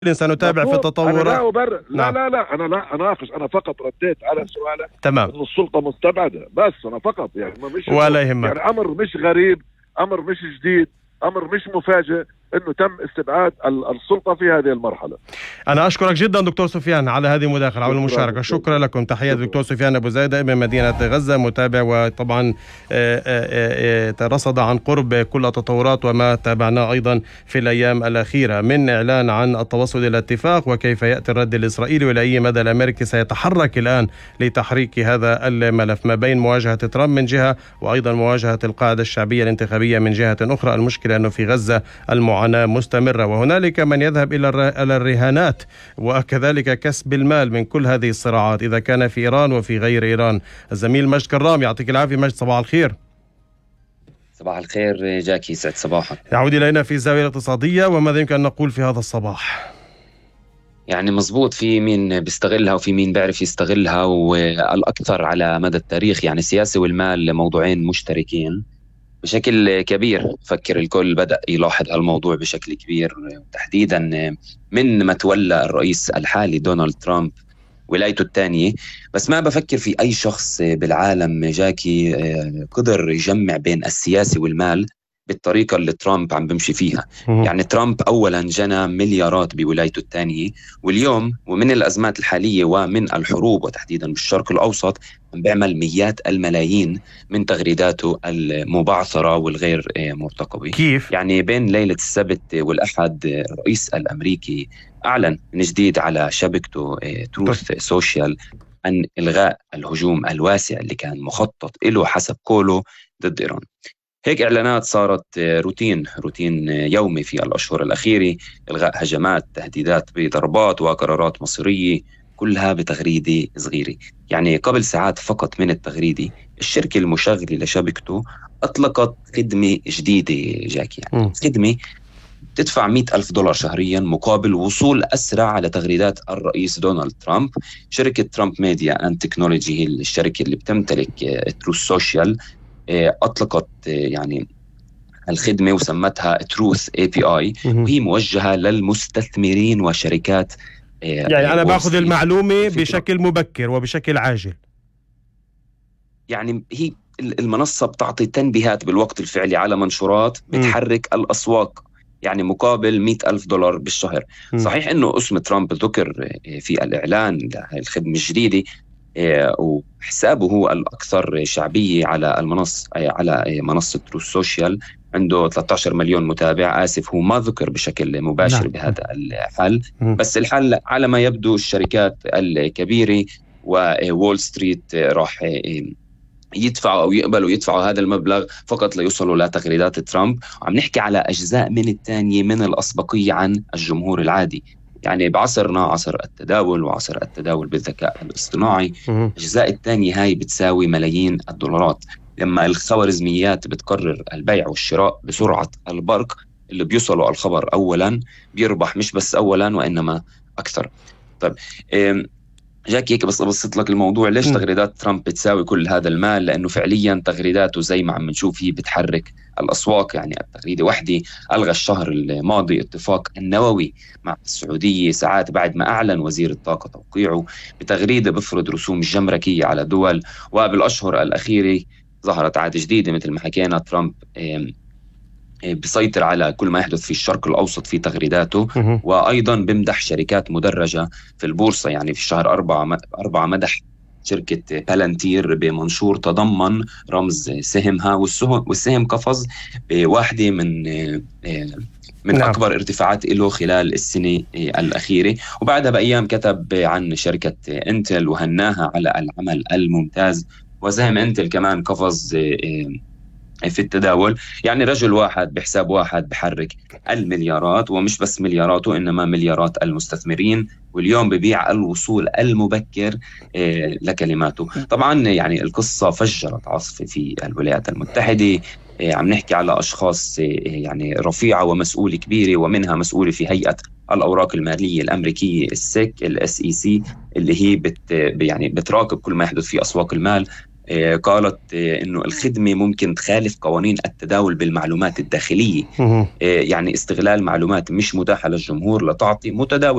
سنتابع في مفهوم. أنا لا التطورات. أبرر، نعم. لا أنا لا أناقش، أنا فقط رديت على سؤالك تمام. إنه السلطة مستبعدة، بس أنا فقط يعني مش ولا يهمك. يعني أمر مش غريب، أمر مش جديد، أمر مش مفاجئ إنه تم استبعاد السلطة في هذه المرحلة. أنا أشكرك جدا دكتور سفيان على هذه المداخلة، على المشاركة. شكرا لكم. تحية دكتور سفيان أبو زايدة من مدينة غزة، متابع وطبعا رصد عن قرب كل التطورات وما تابعناه أيضا في الأيام الأخيرة من إعلان عن التوصل إلى اتفاق وكيف يأتي الرد الإسرائيلي ولأي مدى الأمريكي سيتحرك الآن لتحريك هذا الملف ما بين مواجهة ترامب من جهة وأيضا مواجهة القاعدة الشعبية الانتخابية من جهة أخرى. المشكلة أنه في غزة المعاناة مستمرة، وهنالك من يذهب إلى الرهانات وكذلك كسب المال من كل هذه الصراعات إذا كان في إيران وفي غير إيران. الزميل مجد كرام، يعطيك العافية مجد، صباح الخير. صباح الخير جاكي، سعد صباحك. يعود إلينا في الزاوية الاقتصادية، وماذا يمكن أن نقول في هذا الصباح؟ يعني مزبوط، في مين بيستغلها وفي مين بيعرف يستغلها، والأكثر على مدى التاريخ. يعني السياسة والمال موضوعين مشتركين بشكل كبير. فكر الكل بدأ يلاحظ الموضوع بشكل كبير، تحديدا من ما تولى الرئيس الحالي دونالد ترامب ولايته الثانية. بس ما بفكر في أي شخص بالعالم جاكي قدر يجمع بين السياسة والمال بالطريقة اللي ترامب عم بمشي فيها. يعني ترامب أولا جنى مليارات بولايته الثانية، واليوم ومن الأزمات الحالية ومن الحروب وتحديدا بالشرق الأوسط عم بيعمل مئات الملايين من تغريداته المبعثرة والغير مرتقبة. كيف؟ يعني بين ليلة السبت والأحد الرئيس الأمريكي أعلن من جديد على شبكته تروث سوشيال عن إلغاء الهجوم الواسع اللي كان مخطط له حسب قوله ضد إيران. هيك إعلانات صارت روتين يومي في الأشهر الأخيرة، إلغاء هجمات، تهديدات بضربات وقرارات مصيرية، كلها بتغريدة صغيرة. يعني قبل ساعات فقط من التغريدة الشركة المشغلة لشبكته أطلقت خدمة جديدة جاكي. يعني خدمة تدفع $100,000 شهريا مقابل وصول أسرع على تغريدات الرئيس دونالد ترامب. شركة ترامب ميديا أند تكنولوجي هي الشركة اللي بتمتلك تروث سوشيال، أطلقت يعني الخدمة وسمتها تروث API، وهي موجهة للمستثمرين وشركات. يعني أنا باخذ المعلومة بشكل مبكر وبشكل عاجل. يعني هي المنصة بتعطي تنبيهات بالوقت الفعلي على منشورات بتحرك الأسواق، يعني مقابل $100,000 بالشهر. صحيح إنه اسم ترامب ذكر في الإعلان لهذه الخدمة الجديدة، وحسابه هو الأكثر شعبية على منصة تروث سوشيال، عنده 13 مليون متابع. آسف، هو ما ذكر بشكل مباشر بهذا الحل، بس الحل على ما يبدو الشركات الكبيرة وول ستريت راح يدفعوا أو يقبلوا يدفعوا هذا المبلغ فقط ليوصلوا لتغريدات ترامب. وعم نحكي على أجزاء من الثانية من الأسبقية عن الجمهور العادي. يعني بعصرنا عصر التداول وعصر التداول بالذكاء الاصطناعي، أجزاء الثانية هاي بتساوي ملايين الدولارات. لما الخوارزميات بتقرر البيع والشراء بسرعة البرق، اللي بيوصلوا الخبر أولا بيربح، مش بس أولا وإنما أكثر. طيب جاكي هيك بس أبسط لك الموضوع. ليش تغريدات ترامب بتساوي كل هذا المال؟ لأنه فعليا تغريداته زي ما عم نشوف هي بتحرك الأسواق. يعني التغريدة وحدة ألغى الشهر الماضي اتفاق النووي مع السعودية ساعات بعد ما أعلن وزير الطاقة توقيعه بتغريدة بفرض رسوم جمركية على دول. وبالأشهر الأخيرة ظهرت عادة جديدة مثل ما حكينا، ترامب بيسيطر على كل ما يحدث في الشرق الأوسط في تغريداته، وأيضا بمدح شركات مدرجة في البورصة. يعني في الشهر 4 مدح شركة بالانتير بمنشور تضمن رمز سهمها، والسهم قفز بواحدة من أكبر ارتفاعات له خلال السنة الأخيرة. وبعدها بأيام كتب عن شركة انتل وهناها على العمل الممتاز، وسهم انتل كمان قفز في التداول. يعني رجل واحد بحساب واحد بحرك المليارات، ومش بس ملياراته إنما مليارات المستثمرين، واليوم ببيع الوصول المبكر لكلماته. طبعا يعني القصة فجرت عصف في الولايات المتحدة. عم نحكي على أشخاص يعني رفيعة ومسؤولة كبيرة، ومنها مسؤولة في هيئة الأوراق المالية الأمريكية السيك SEC، اللي هي يعني بتراقب كل ما يحدث في أسواق المال. قالت إنه الخدمة ممكن تخالف قوانين التداول بالمعلومات الداخلية، يعني استغلال معلومات مش متاحة للجمهور لتعطي متداول